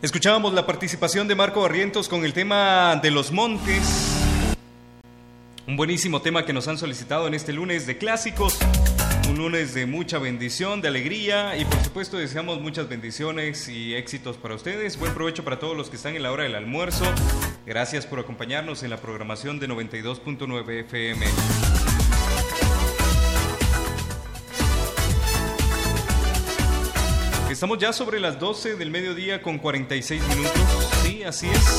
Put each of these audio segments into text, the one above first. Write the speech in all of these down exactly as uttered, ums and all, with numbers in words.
Escuchábamos la participación de Marco Barrientos con el tema de los montes. Un buenísimo tema que nos han solicitado en este lunes de clásicos. Un lunes de mucha bendición, de alegría y por supuesto deseamos muchas bendiciones y éxitos para ustedes. Buen provecho para todos los que están en la hora del almuerzo. Gracias por acompañarnos en la programación de noventa y dos punto nueve F M. Estamos ya sobre las doce del mediodía con cuarenta y seis minutos. Sí, así es.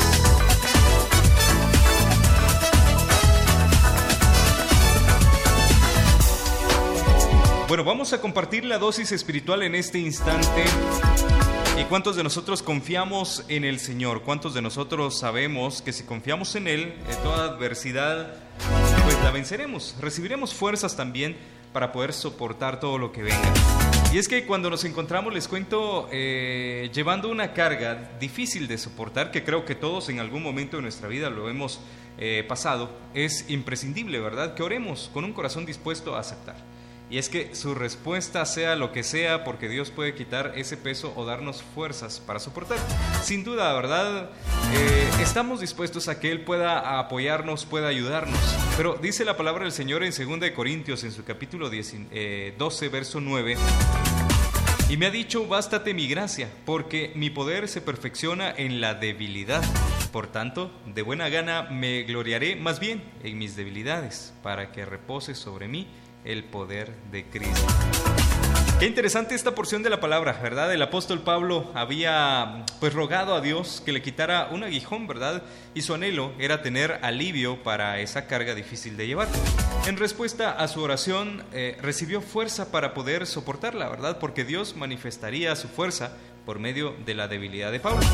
Bueno, vamos a compartir la dosis espiritual en este instante. ¿Y cuántos de nosotros confiamos en el Señor? ¿Cuántos de nosotros sabemos que si confiamos en Él, en toda adversidad, pues la venceremos? Recibiremos fuerzas también para poder soportar todo lo que venga. Y es que cuando nos encontramos, les cuento, eh, llevando una carga difícil de soportar, que creo que todos en algún momento de nuestra vida lo hemos eh, pasado, es imprescindible, ¿verdad?, que oremos con un corazón dispuesto a aceptar. Y es que su respuesta sea lo que sea, porque Dios puede quitar ese peso o darnos fuerzas para soportar. Sin duda, ¿verdad? Eh, estamos dispuestos a que Él pueda apoyarnos, pueda ayudarnos. Pero dice la palabra del Señor en segunda de Corintios, en su capítulo doce, verso nueve. Y me ha dicho, bástate mi gracia, porque mi poder se perfecciona en la debilidad. Por tanto, de buena gana me gloriaré más bien en mis debilidades, para que repose sobre mí el poder de Cristo. Qué interesante esta porción de la palabra, ¿verdad? El apóstol Pablo había pues rogado a Dios que le quitara un aguijón, ¿verdad? Y su anhelo era tener alivio para esa carga difícil de llevar. En respuesta a su oración, eh, recibió fuerza para poder soportarla, ¿verdad? Porque Dios manifestaría su fuerza por medio de la debilidad de Pablo.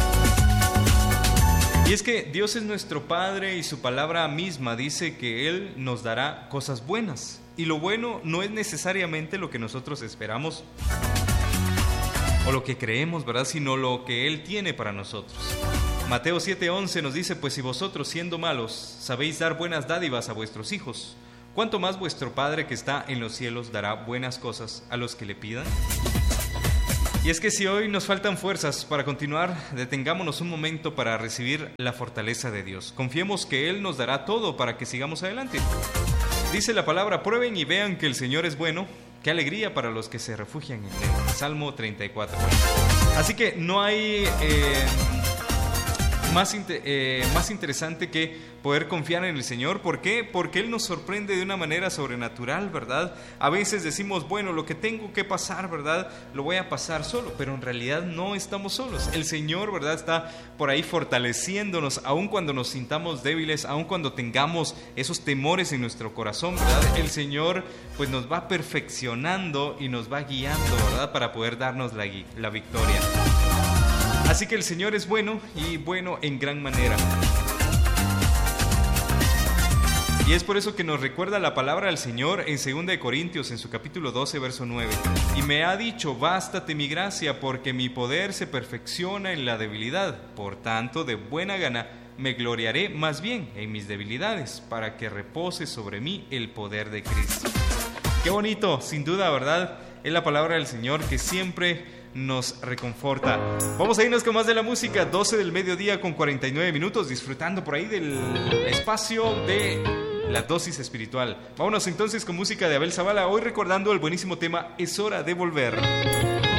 Y es que Dios es nuestro Padre y su palabra misma dice que Él nos dará cosas buenas. Y lo bueno no es necesariamente lo que nosotros esperamos o lo que creemos, ¿verdad?, sino lo que Él tiene para nosotros. Mateo siete once nos dice, pues si vosotros siendo malos sabéis dar buenas dádivas a vuestros hijos, ¿cuánto más vuestro Padre que está en los cielos dará buenas cosas a los que le pidan? Y es que si hoy nos faltan fuerzas para continuar, detengámonos un momento para recibir la fortaleza de Dios. Confiemos que Él nos dará todo para que sigamos adelante. Dice la palabra, prueben y vean que el Señor es bueno. Qué alegría para los que se refugian en Él. Salmo treinta y cuatro. Así que no hay eh, más, eh, más interesante que poder confiar en el Señor. ¿Por qué? Porque Él nos sorprende de una manera sobrenatural, ¿verdad? A veces decimos, bueno, lo que tengo que pasar, ¿verdad?, lo voy a pasar solo, pero en realidad no estamos solos. El Señor, ¿verdad?, está por ahí fortaleciéndonos, aun cuando nos sintamos débiles, aun cuando tengamos esos temores en nuestro corazón, ¿verdad? El Señor, pues, nos va perfeccionando y nos va guiando, ¿verdad?, para poder darnos la, la victoria. Así que el Señor es bueno y bueno en gran manera. Y es por eso que nos recuerda la palabra del Señor en segunda de Corintios, en su capítulo doce, verso nueve. Y me ha dicho, bástate mi gracia, porque mi poder se perfecciona en la debilidad. Por tanto, de buena gana me gloriaré más bien en mis debilidades, para que repose sobre mí el poder de Cristo. Qué bonito, sin duda, ¿verdad? Es la palabra del Señor que siempre nos reconforta. Vamos a irnos con más de la música. doce del mediodía con cuarenta y nueve minutos, disfrutando por ahí del espacio de la dosis espiritual. Vámonos entonces con música de Abel Zavala, hoy recordando el buenísimo tema Es hora de volver.